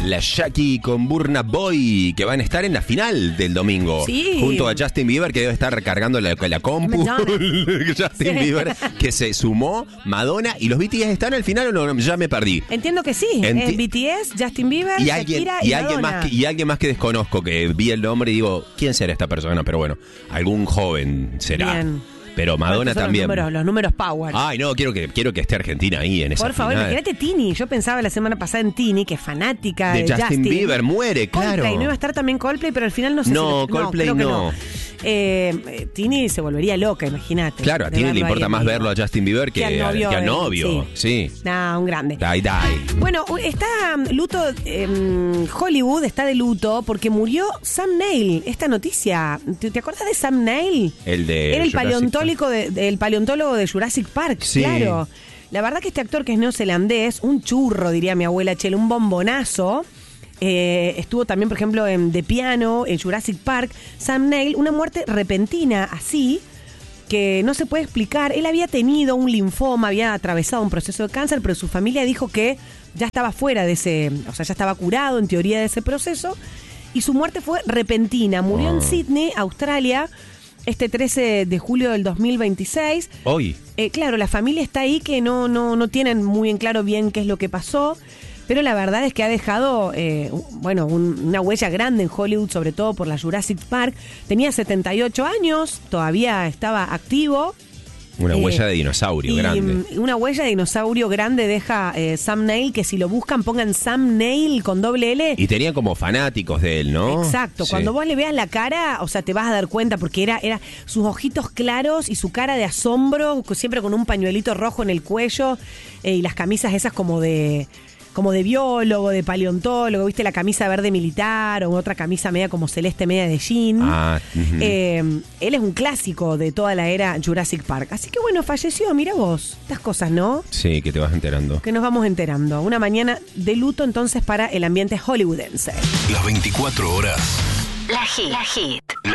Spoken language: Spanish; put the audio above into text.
La Jackie con Burna Boy, que van a estar en la final del domingo. Sí. Junto a Justin Bieber, que debe estar cargando la compu. Justin Bieber, que se sumó, Madonna. ¿Y los BTS están al final o no? Ya me perdí. Entiendo que sí. BTS, Justin Bieber, Y Shakira alguien más que desconozco, que vi el nombre y digo, ¿quién será esta persona? Pero bueno, algún joven será. Bien. Pero Madonna también. Los números power. Ay, no, quiero que esté Argentina ahí en esa Por favor, final. imagínate Tini. Yo pensaba la semana pasada en Tini, que es fanática de Justin Bieber, muere, claro. Coldplay, no iba a estar también Coldplay, pero al final no sé Coldplay creo que no. Tini se volvería loca, imagínate. Claro, a Tini le importa más verlo a Justin Bieber que al novio. Sí. No, un grande. Die. Bueno, está luto, Hollywood está de luto porque murió Sam Neill. Esta noticia, ¿te acuerdas de Sam Neill? Era el paleontólogo de Jurassic Park, sí. Claro. La verdad que este actor, que es neozelandés, un churro, diría mi abuela Chela, un bombonazo. Estuvo también, por ejemplo, en The Piano, en Jurassic Park. Sam Neill, una muerte repentina, así, que no se puede explicar. Él había tenido un linfoma, había atravesado un proceso de cáncer, pero su familia dijo que ya estaba fuera de ese, o sea, ya estaba curado en teoría de ese proceso. Y su muerte fue repentina. Murió en Sydney, Australia, este 13 de julio del 2026. Hoy. Claro, la familia está ahí que no tienen muy en claro bien qué es lo que pasó, pero la verdad es que ha dejado una huella grande en Hollywood, sobre todo por la Jurassic Park. Tenía 78 años, todavía estaba activo. Una huella de dinosaurio grande. Una huella de dinosaurio grande deja Sam Neill, que si lo buscan pongan Sam Neill con doble L. Y tenía como fanáticos de él, ¿no? Exacto. Sí. Cuando vos le veas la cara, o sea, te vas a dar cuenta, porque era sus ojitos claros y su cara de asombro, siempre con un pañuelito rojo en el cuello, y las camisas esas como de biólogo, de paleontólogo, ¿viste? La camisa verde militar o otra camisa media como celeste, media de jean. Él es un clásico de toda la era Jurassic Park. Así que bueno, falleció, mira vos. Estas cosas, ¿no? Sí, que te vas enterando. Que nos vamos enterando. Una mañana de luto entonces para el ambiente hollywoodense. Las 24 horas. La Hit.